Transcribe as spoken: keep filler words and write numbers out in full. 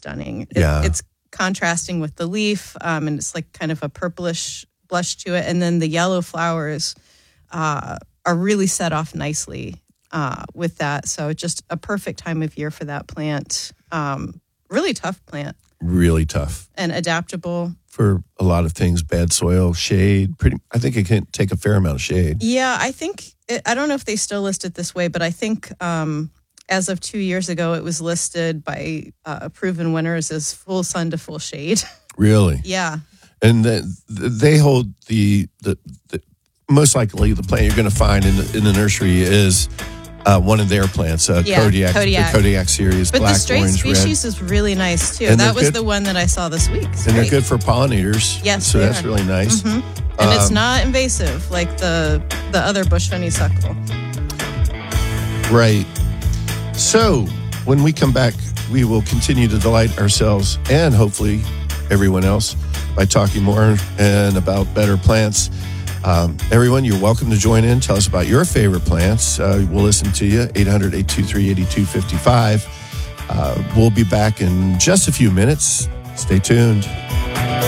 stunning. It, Yeah. It's contrasting with the leaf, um, and it's like kind of a purplish blush to it. And then the yellow flowers uh, are really set off nicely uh, with that. So just a perfect time of year for that plant. Um, really tough plant. Really tough. And adaptable. For a lot of things, bad soil, shade. Pretty. I think it can take a fair amount of shade. Yeah, I think, it, I don't know if they still list it this way, but I think um, as of two years ago, it was listed by uh, proven winners as full sun to full shade. Really? Yeah. And the, the, they hold the, the, the, most likely the plant you're going to find in the, in the nursery is uh, one of their plants, uh, yeah, Kodiak, Kodiak, the Kodiak series, but black, the straight orange, species red. is really nice too. And That was good, the one that I saw this week. It's and great. they're good for pollinators. Yes, so they that's are. really nice. Mm-hmm. And um, it's not invasive like the the other bush honeysuckle. Right. So when we come back, we will continue to delight ourselves and hopefully everyone else by talking more and about better plants. Um, everyone, you're welcome to join in. Tell us about your favorite plants. Uh, we'll listen to you, eight hundred, eight two three, eight two five five. Uh, we'll be back in just a few minutes. Stay tuned.